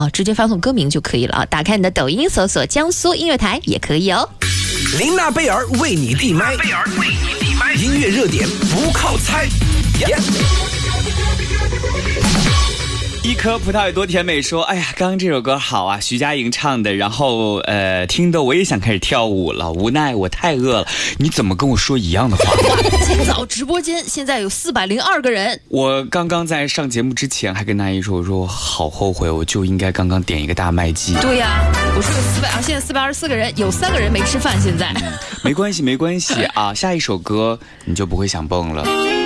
直接发送歌名就可以了啊。打开你的抖音，搜索江苏音乐台也可以哦。 琳娜贝尔为你递麦，音乐热点不靠猜。 一颗葡萄有多甜美说，哎呀，刚刚这首歌好啊，徐佳莹唱的，然后听得我也想开始跳舞了，无奈我太饿了。你怎么跟我说一样的话？ 今早直播间现在有402个人。 我刚刚在上节目之前还跟大姨说，我说我好后悔，我就应该刚刚点一个大麦鸡。 对呀，我说有现在424个人，有3个人没吃饭。现在没关系啊，下一首歌你就不会想蹦了。